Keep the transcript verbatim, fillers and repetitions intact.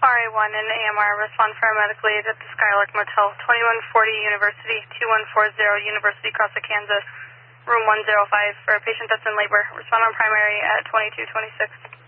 R A one and A M R, respond paramedically at the Skylark Motel, twenty-one forty University, two one four zero University, Crossing, Kansas, room one oh five, for a patient that's in labor. Respond on primary at twenty-two twenty-six.